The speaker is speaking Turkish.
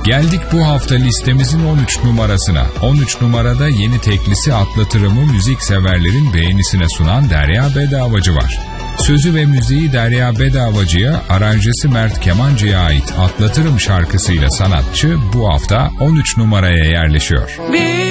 Geldik bu hafta listemizin 13 numarasına. 13 numarada yeni teklisi Atlatırım'ı müzik severlerin beğenisine sunan Derya Bedavacı var. Sözü ve müziği Derya Bedavacı'ya, aranjesi Mert Kemancı'ya ait Atlatırım şarkısıyla sanatçı bu hafta 13 numaraya yerleşiyor.